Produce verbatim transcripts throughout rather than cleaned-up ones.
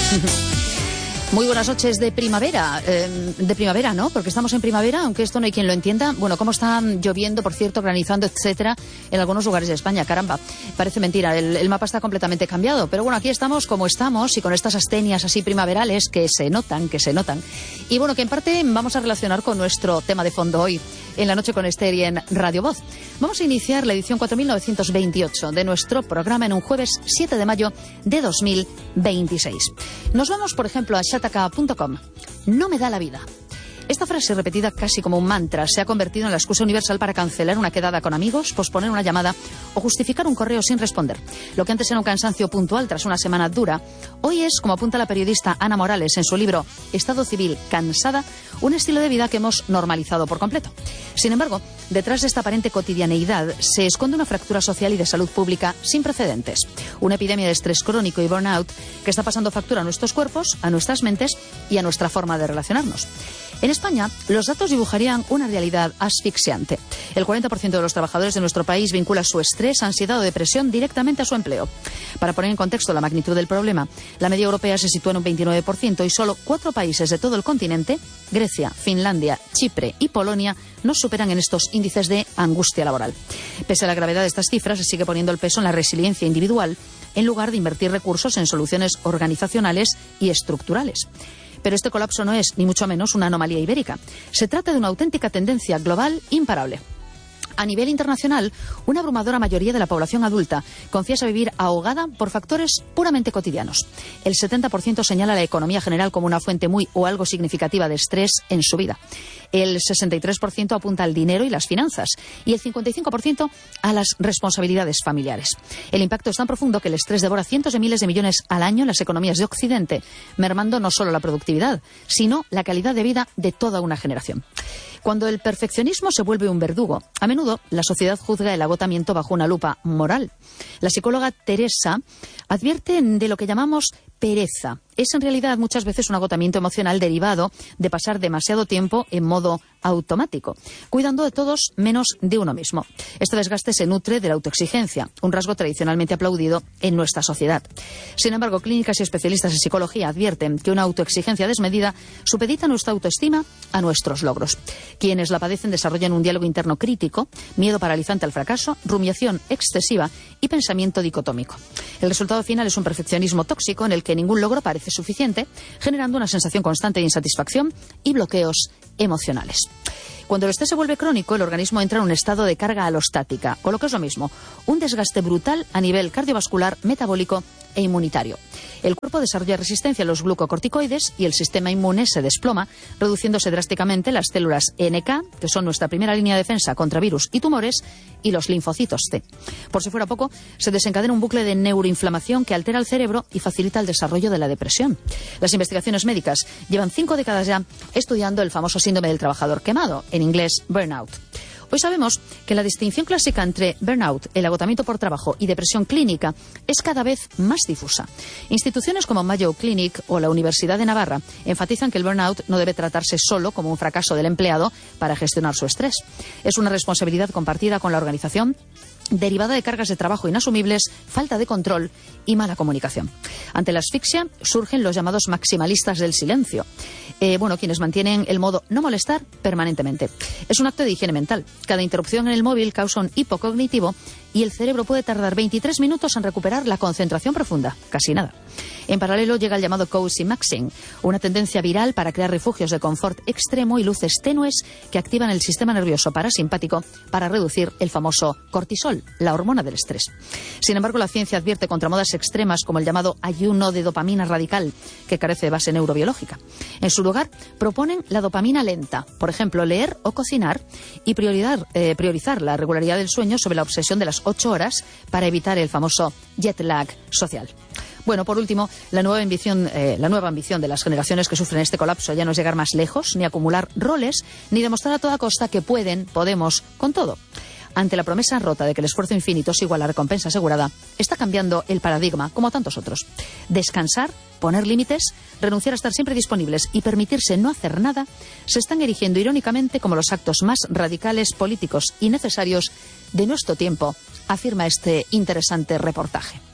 Muy buenas noches de primavera, eh, de primavera, ¿no? Porque estamos en primavera, aunque esto no hay quien lo entienda. Bueno, cómo está lloviendo, por cierto, granizando, etcétera, en algunos lugares de España, caramba. Parece mentira, el, el mapa está completamente cambiado. Pero bueno, aquí estamos como estamos y con estas astenias así primaverales que se notan, que se notan. Y bueno, que en parte vamos a relacionar con nuestro tema de fondo hoy, en la noche con Esther y en Radio Voz. Vamos a iniciar la edición cuatro mil novecientos veintiocho de nuestro programa en un jueves siete de mayo de dos mil veintiséis. Nos vamos, por ejemplo, a shataka punto com. No me da la vida. Esta frase, repetida casi como un mantra, se ha convertido en la excusa universal para cancelar una quedada con amigos, posponer una llamada o justificar un correo sin responder. Lo que antes era un cansancio puntual tras una semana dura, hoy es, como apunta la periodista Ana Morales en su libro Estado Civil Cansada, un estilo de vida que hemos normalizado por completo. Sin embargo, detrás de esta aparente cotidianeidad se esconde una fractura social y de salud pública sin precedentes. Una epidemia de estrés crónico y burnout que está pasando factura a nuestros cuerpos, a nuestras mentes y a nuestra forma de relacionarnos. En España, los datos dibujarían una realidad asfixiante. El cuarenta por ciento de los trabajadores de nuestro país vincula su estrés, ansiedad o depresión directamente a su empleo. Para poner en contexto la magnitud del problema, la media europea se sitúa en un veintinueve por ciento y solo cuatro países de todo el continente, Grecia, Finlandia, Chipre y Polonia, nos superan en estos índices de angustia laboral. Pese a la gravedad de estas cifras, se sigue poniendo el peso en la resiliencia individual en lugar de invertir recursos en soluciones organizacionales y estructurales. Pero este colapso no es, ni mucho menos, una anomalía ibérica. Se trata de una auténtica tendencia global imparable. A nivel internacional, una abrumadora mayoría de la población adulta confiesa vivir ahogada por factores puramente cotidianos. El setenta por ciento señala la economía general como una fuente muy o algo significativa de estrés en su vida. El sesenta y tres por ciento apunta al dinero y las finanzas y el cincuenta y cinco por ciento a las responsabilidades familiares. El impacto es tan profundo que el estrés devora cientos de miles de millones al año en las economías de Occidente, mermando no solo la productividad, sino la calidad de vida de toda una generación. Cuando el perfeccionismo se vuelve un verdugo, a menudo la sociedad juzga el agotamiento bajo una lupa moral. La psicóloga Teresa advierte de lo que llamamos pereza. Es en realidad muchas veces un agotamiento emocional derivado de pasar demasiado tiempo en modo automático, cuidando de todos menos de uno mismo. Este desgaste se nutre de la autoexigencia, un rasgo tradicionalmente aplaudido en nuestra sociedad. Sin embargo, clínicas y especialistas en psicología advierten que una autoexigencia desmedida supedita nuestra autoestima a nuestros logros. Quienes la padecen desarrollan un diálogo interno crítico, miedo paralizante al fracaso, rumiación excesiva y pensamiento dicotómico. El resultado final es un perfeccionismo tóxico en el que ningún logro parece suficiente, generando una sensación constante de insatisfacción y bloqueos emocionales. Cuando el estrés se vuelve crónico, el organismo entra en un estado de carga alostática, o lo que es lo mismo, un desgaste brutal a nivel cardiovascular, metabólico e inmunitario. El cuerpo desarrolla resistencia a los glucocorticoides y el sistema inmune se desploma, reduciéndose drásticamente las células N K, que son nuestra primera línea de defensa contra virus y tumores, y los linfocitos T. Por si fuera poco, se desencadena un bucle de neuroinflamación que altera el cerebro y facilita el desarrollo de la depresión. Las investigaciones médicas llevan cinco décadas ya estudiando el famoso síndrome del trabajador quemado, en inglés burnout. Hoy sabemos que la distinción clásica entre burnout, el agotamiento por trabajo, y depresión clínica es cada vez más difusa. Instituciones como Mayo Clinic o la Universidad de Navarra enfatizan que el burnout no debe tratarse solo como un fracaso del empleado para gestionar su estrés. Es una responsabilidad compartida con la organización, derivada de cargas de trabajo inasumibles, falta de control y mala comunicación. Ante la asfixia surgen los llamados maximalistas del silencio. Eh, bueno, quienes mantienen el modo no molestar permanentemente. Es un acto de higiene mental. Cada interrupción en el móvil causa un hipocognitivo y el cerebro puede tardar veintitrés minutos en recuperar la concentración profunda. Casi nada. En paralelo llega el llamado cozy maxing, una tendencia viral para crear refugios de confort extremo y luces tenues que activan el sistema nervioso parasimpático para reducir el famoso cortisol, la hormona del estrés. Sin embargo, la ciencia advierte contra modas extremas como el llamado ayuno de dopamina radical, que carece de base neurobiológica. En su lugar, proponen la dopamina lenta, por ejemplo, leer o cocinar, y priorizar, eh, priorizar la regularidad del sueño sobre la obsesión de las ocho horas para evitar el famoso jet lag social. Bueno, por último, la nueva ambición, eh, la nueva ambición de las generaciones que sufren este colapso ya no es llegar más lejos, ni acumular roles, ni demostrar a toda costa que pueden, podemos, con todo. Ante la promesa rota de que el esfuerzo infinito es igual a recompensa asegurada, está cambiando el paradigma, como tantos otros. Descansar, poner límites, renunciar a estar siempre disponibles y permitirse no hacer nada, se están erigiendo irónicamente como los actos más radicales, políticos y necesarios de nuestro tiempo, afirma este interesante reportaje.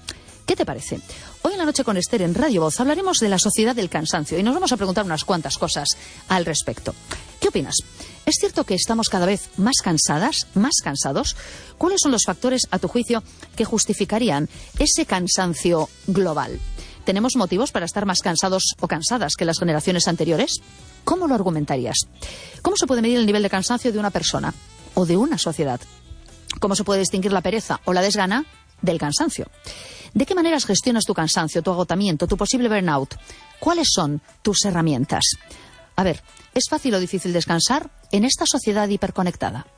¿Qué te parece? Hoy en la noche con Esther en Radio Voz hablaremos de la sociedad del cansancio y nos vamos a preguntar unas cuantas cosas al respecto. ¿Qué opinas? ¿Es cierto que estamos cada vez más cansadas, más cansados? ¿Cuáles son los factores, a tu juicio, que justificarían ese cansancio global? ¿Tenemos motivos para estar más cansados o cansadas que las generaciones anteriores? ¿Cómo lo argumentarías? ¿Cómo se puede medir el nivel de cansancio de una persona o de una sociedad? ¿Cómo se puede distinguir la pereza o la desgana del cansancio? ¿De qué maneras gestionas tu cansancio, tu agotamiento, tu posible burnout? ¿Cuáles son tus herramientas? A ver, ¿es fácil o difícil descansar en esta sociedad hiperconectada?